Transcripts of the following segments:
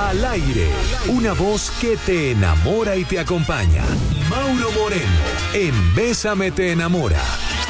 Al aire, una voz que te enamora y te acompaña. Mauro Moreno, en Bésame te enamora.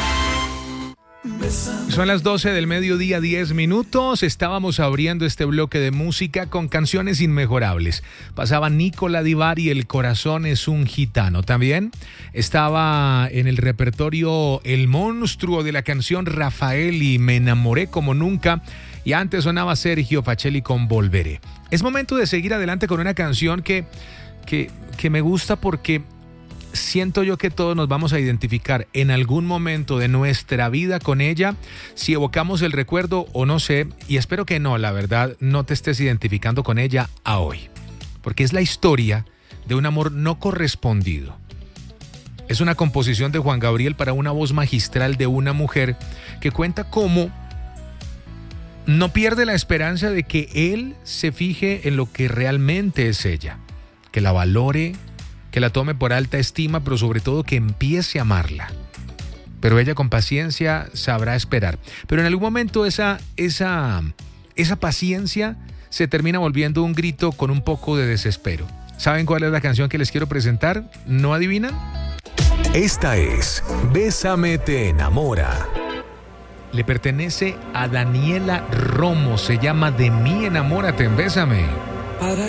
Son las 12 del mediodía, 10 minutos. Estábamos abriendo este bloque de música con canciones inmejorables. Pasaba Nicola Di Bari, El corazón es un gitano. También estaba en el repertorio el monstruo de la canción Rafael y Me enamoré como nunca. Y antes sonaba Sergio Facelli con Volveré. Es momento de seguir adelante con una canción que me gusta porque siento yo que todos nos vamos a identificar en algún momento de nuestra vida con ella, si evocamos el recuerdo o no sé, y espero que no, la verdad, no te estés identificando con ella a hoy, porque es la historia de un amor no correspondido. Es una composición de Juan Gabriel para una voz magistral de una mujer que cuenta cómo no pierde la esperanza de que él se fije en lo que realmente es ella, que la valore, que la tome por alta estima, pero sobre todo que empiece a amarla. Pero ella con paciencia sabrá esperar. Pero en algún momento esa paciencia se termina volviendo un grito con un poco de desespero. ¿Saben cuál es la canción que les quiero presentar? ¿No adivinan? Esta es Bésame te enamora. Le pertenece a Daniela Romo. Se llama De mí enamórate en Bésame. Para